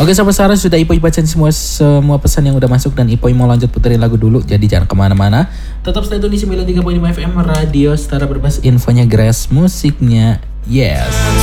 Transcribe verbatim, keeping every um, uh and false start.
Oke Sobat Saras, sudah Ipoi bacain semua semua pesan yang udah masuk dan Ipoi mau lanjut puterin lagu dulu. Jadi jangan kemana-mana. Tetap stay tune di sembilan puluh tiga koma lima F M Radio Setara Bebas. Infonya Grass, musiknya yes.